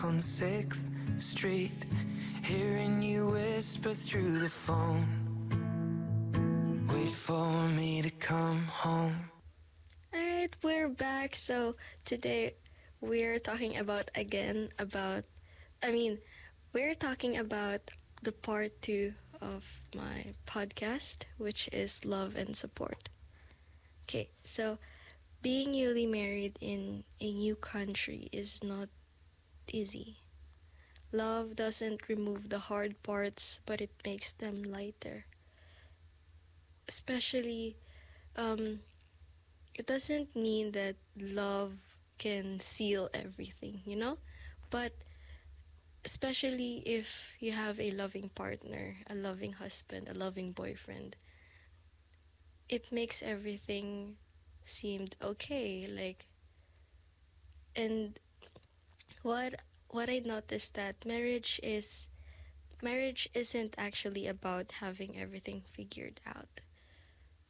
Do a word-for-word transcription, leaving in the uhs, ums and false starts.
on sixth Street, hearing you whisper through the phone. Wait for me to come home. Alright, we're back. So today we're talking about again about, I mean, we're talking about the part two of my podcast, which is love and support. Okay, so being newly married in a new country is not easy. Love doesn't remove the hard parts, but it makes them lighter. Especially, um, it doesn't mean that love can seal everything, you know? But especially if you have a loving partner, a loving husband, a loving boyfriend, it makes everything seemed okay. Like, and what what I noticed that marriage is marriage isn't actually about having everything figured out.